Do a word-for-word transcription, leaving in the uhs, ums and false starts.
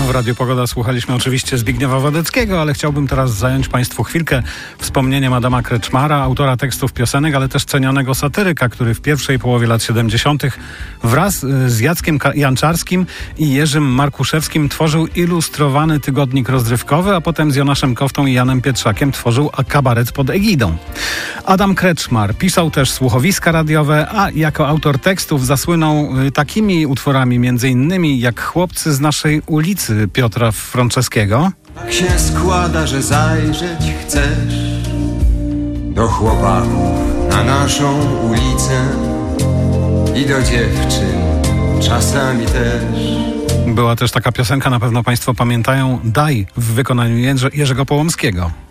W Radiu Pogoda słuchaliśmy oczywiście Zbigniewa Wodeckiego, ale chciałbym teraz zająć Państwu chwilkę wspomnieniem Adama Kreczmara, autora tekstów piosenek, ale też cenionego satyryka, który w pierwszej połowie lat siedemdziesiątych wraz z Jackiem Janczarskim i Jerzym Markuszewskim tworzył ilustrowany tygodnik rozrywkowy, a potem z Jonaszem Koftą i Janem Pietrzakiem tworzył kabaret pod egidą. Adam Kreczmar pisał też słuchowiska radiowe, a jako autor tekstów zasłynął takimi utworami między innymi jak Chłopcy z naszej ulicy Piotra Franceskiego. Tak się składa, że zajrzeć chcesz do chłopaków na naszą ulicę i do dziewczyn czasami też. Była też taka piosenka, na pewno Państwo pamiętają, Daj, w wykonaniu Jerzy- Jerzego Połomskiego.